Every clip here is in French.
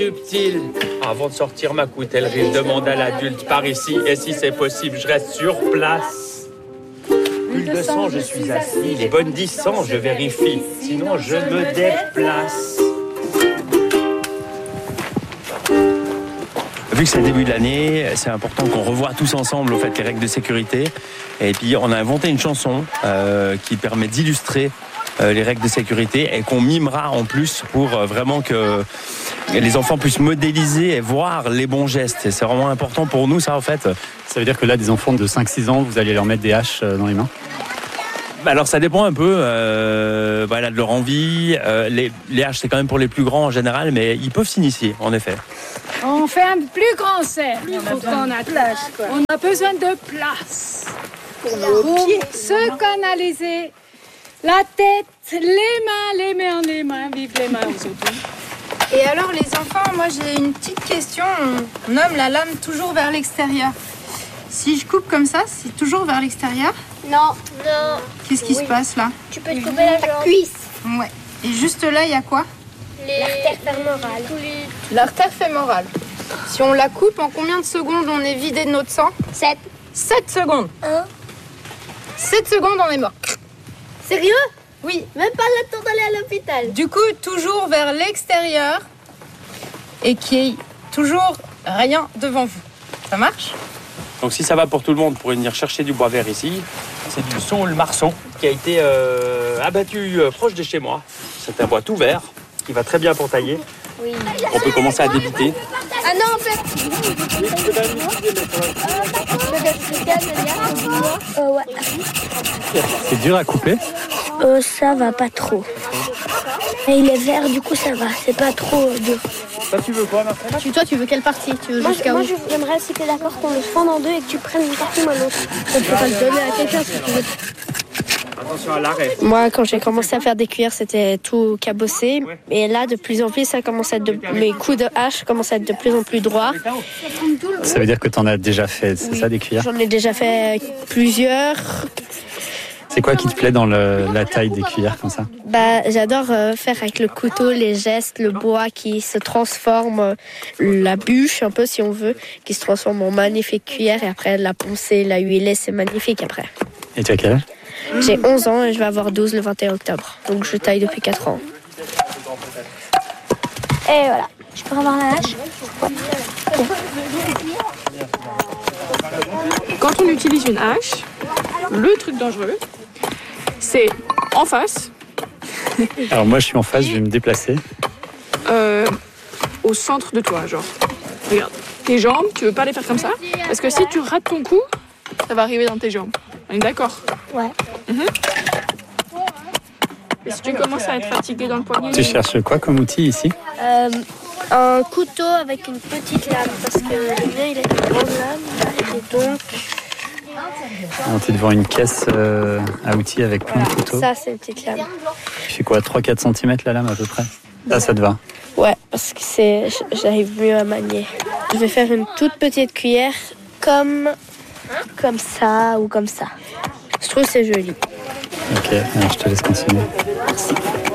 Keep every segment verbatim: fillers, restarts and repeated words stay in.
Subtil. Avant de sortir ma coutellerie, je demande à l'adulte par ici. Et si c'est possible, je reste sur place. Bulle de sang, je suis assis. Les bonnes dix cents, je vérifie. Sinon, je me déplace. Vu que c'est le début de l'année, c'est important qu'on revoie tous ensemble au fait, les règles de sécurité. Et puis, on a inventé une chanson euh, qui permet d'illustrer euh, les règles de sécurité et qu'on mimera en plus pour euh, vraiment que les enfants puissent modéliser et voir les bons gestes. Et c'est vraiment important pour nous, ça, en fait. Ça veut dire que là, des enfants de cinq six ans, vous allez leur mettre des haches dans les mains ? Alors ça dépend un peu euh, voilà, de leur envie. Euh, les, les haches, c'est quand même pour les plus grands en général, mais ils peuvent s'initier, en effet. On fait un plus grand cercle. On a, place, quoi. On a besoin de place pour, pour se canaliser. La tête, les mains, les mains, les mains, vive les mains aujourd'hui. Et alors les enfants, moi j'ai une petite question. On nomme la lame toujours vers l'extérieur. Si je coupe comme ça, c'est toujours vers l'extérieur ? Non, non. Qu'est-ce qui oui. se passe là ? Tu peux te couper la jambe. Cuisse. Ouais. Et juste là, il y a quoi ? Les... L'artère fémorale. Les... L'artère fémorale. Si on la coupe, en combien de secondes on est vidé de notre sang ? sept. sept secondes. un. sept secondes, on est mort. Sérieux ? Oui. Même pas le temps d'aller à l'hôpital. Du coup, toujours vers l'extérieur et qu'il n'y ait toujours rien devant vous. Ça marche ? Donc si ça va pour tout le monde, pour venir chercher du bois vert ici, c'est du saule marson qui a été euh, abattu euh, proche de chez moi. C'est un bois tout vert qui va très bien pour tailler. Oui. On peut commencer à débiter. Ah non, en fait. Euh, ouais. C'est dur à couper ? Euh, ça va pas trop. Mais il est vert, du coup ça va. C'est pas trop euh, dur. Toi, tu veux quoi, Marcella ? Tu, toi, tu veux quelle partie ? Tu veux Moi, jusqu'à moi où ? j'aimerais si t'es d'accord qu'on le fende en deux et que tu prennes une partie, moi l'autre. Tu peux pas le donner à quelqu'un si tu veux. Attention à l'arrêt. Moi, quand j'ai commencé à faire des cuillères, c'était tout cabossé. Et là, de plus en plus, ça commence à être de... mes coups de hache commencent à être de plus en plus droits. Ça veut dire que tu en as déjà fait, c'est Oui. ça, des cuillères ? J'en ai déjà fait plusieurs. C'est quoi qui te plaît dans le, la taille des cuillères comme ça ? Bah, j'adore euh, faire avec le couteau les gestes, le bois qui se transforme, euh, la bûche un peu si on veut, qui se transforme en magnifique cuillère et après la poncer, la huiler, c'est magnifique après. Et tu as quel âge ? J'ai onze ans et je vais avoir douze le vingt et un octobre. Donc je taille depuis quatre ans. Et voilà. Je peux avoir la hache ? Ouais. Quand on utilise une hache, le truc dangereux, c'est en face, Alors moi je suis en face, je vais me déplacer. euh, au centre de toi, genre. Regarde, tes jambes, tu veux pas les faire comme ça ? Parce que si tu rates ton coup, ça va arriver dans tes jambes. On est d'accord ? Ouais. Et si tu commences à être fatigué dans le poignet... Tu cherches quoi comme outil ici ? Euh, un couteau avec une petite lame, parce que le mien, il a une grande lame, et donc... Alors, tu es devant une caisse euh, à outils avec plein de couteaux. Ça, c'est une petite lame. Tu fais quoi, trois à quatre centimètres la lame à peu près ? Là ça te va ? Ouais, parce que c'est, j'arrive mieux à manier. Je vais faire une toute petite cuillère comme, comme ça ou comme ça. Je trouve que c'est joli. Ok, alors je te laisse continuer. Merci.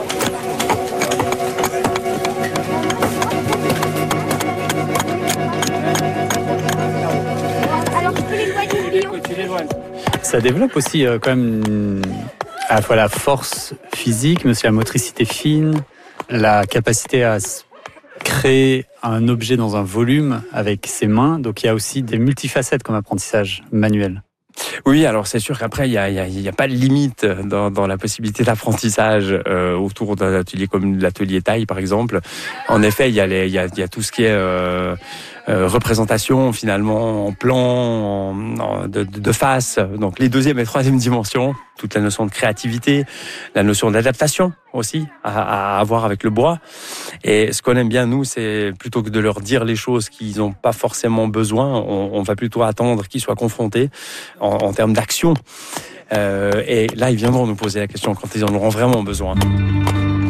Ça développe aussi euh, quand même une- à la fois la force physique, mais aussi la motricité fine, la capacité à s- créer un objet dans un volume avec ses mains. Donc il y a aussi des multifacettes comme apprentissage manuel. Oui, alors c'est sûr qu'après, il n'y a, il y a, il y a pas de limite dans, dans la possibilité d'apprentissage euh, autour d'un atelier comme l'atelier taille, par exemple. En effet, il y a, les, il y a, il y a tout ce qui est euh, euh, représentation, finalement, en plan, en, en, de, de face. Donc, les deuxième et troisième dimensions, toute la notion de créativité, la notion d'adaptation aussi à, à avoir avec le bois. Et ce qu'on aime bien, nous, c'est plutôt que de leur dire les choses qu'ils n'ont pas forcément besoin, on, on va plutôt attendre qu'ils soient confrontés en, en termes d'action. Euh, et là, ils viendront nous poser la question quand ils en auront vraiment besoin.